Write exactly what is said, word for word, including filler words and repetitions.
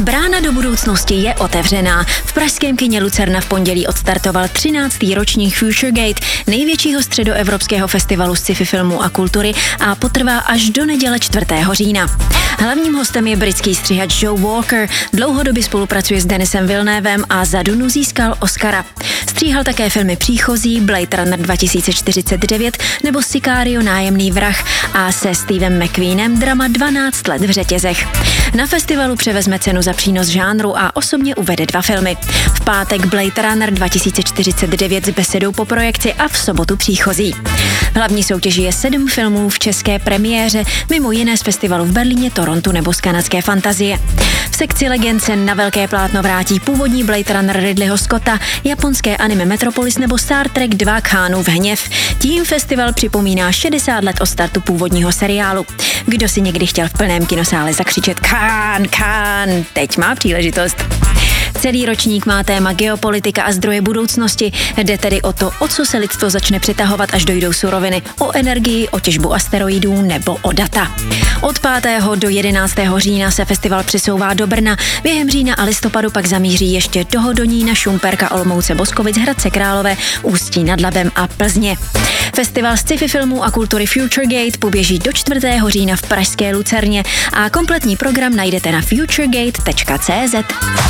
Brána do budoucnosti je otevřená. V pražském kině Lucerna v pondělí odstartoval třináctý ročník FutureGate, největšího středoevropského festivalu sci-fi filmů a kultury a potrvá až do neděle čtvrtého října. Hlavním hostem je britský střihač Joe Walker, dlouhodobě spolupracuje s Denisem Villeneuve a za Dunu získal Oscara. Stříhal také filmy Příchozí, Blade Runner dva tisíce čtyřicet devět nebo Sicario nájemný vrah a se Stevem McQueenem drama dvanáct let v řetězech. Na festivalu převezme cenu za přínos žánru a osobně uvede dva filmy. V pátek Blade Runner dva tisíce čtyřicet devět s besedou po projekci a v sobotu Příchozí. V hlavní soutěži je sedm filmů v české premiéře, mimo jiné z festivalu v Berlíně, Torontu nebo z kanadské Fantazie. V sekci legend se na velké plátno vrátí původní Blade Runner Ridleyho Scotta, japonské anime Metropolis nebo Star Trek dva Khanův hněv. Tím festival připomíná šedesát let od startu původního seriálu. Kdo si někdy chtěl v plném kinosále zakřičet Khan, Khan, teď má příležitost. Celý ročník má téma geopolitika a zdroje budoucnosti. Jde tedy o to, o co se lidstvo začne přetahovat, až dojdou suroviny, o energii, o těžbu asteroidů nebo o data. Od pátého do jedenáctého října se festival přesouvá do Brna, během října a listopadu pak zamíří ještě do Hodonína, Šumperka, Olomouce, Boskovic, Hradce Králové, Ústí nad Labem a Plzně. Festival sci-fi filmů a kultury FutureGate poběží do čtvrtého října v pražské Lucerně a kompletní program najdete na futuregate tečka cé zet.